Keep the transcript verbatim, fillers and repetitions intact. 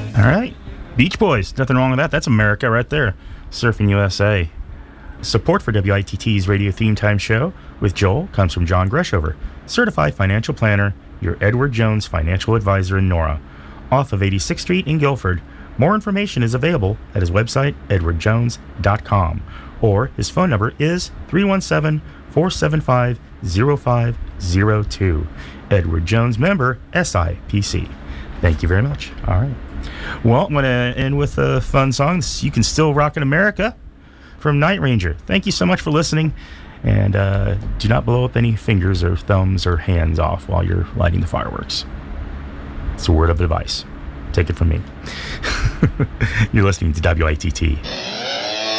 All right. Beach Boys. Nothing wrong with that. That's America right there. Surfing U S A. Support for W I T T's Radio Theme Time show with Joel comes from John Greshover, certified financial planner, your Edward Jones financial advisor in Nora, off of eighty-sixth Street in Guilford. More information is available at his website, edward jones dot com, or his phone number is three one seven, four seven five, zero five zero two. Edward Jones, member, S I P C. Thank you very much. All right. Well, I'm going to end with a fun song. You Can Still Rock in America from Night Ranger. Thank you so much for listening. And uh, do not blow up any fingers or thumbs or hands off while you're lighting the fireworks. It's a word of advice. Take it from me. You're listening to W I T T.